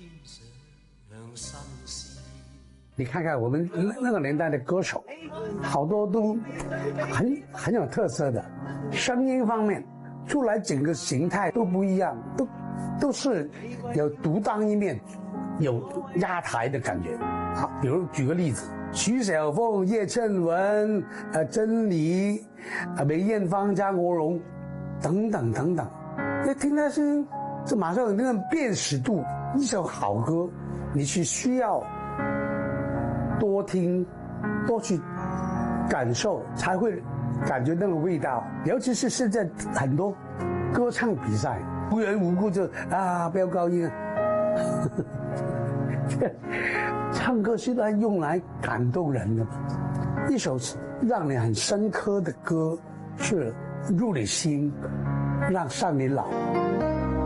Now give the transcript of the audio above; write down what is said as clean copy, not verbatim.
你看看我们那个年代的歌手，好多都很有特色的，声音方面出来整个形态都不一样，都是有独当一面，有压台的感觉。好，比如举个例子，徐小凤、叶倩文、甄妮、梅艳芳、张国荣等等等等，那听他声音，这马上有那个辨识度。一首好歌，你是需要多听、多去感受，才会感觉那个味道。尤其是现在很多歌唱比赛，无缘无故就飙高音啊。唱歌是用来感动人的嘛，一首让你很深刻的歌是入你心，让你老。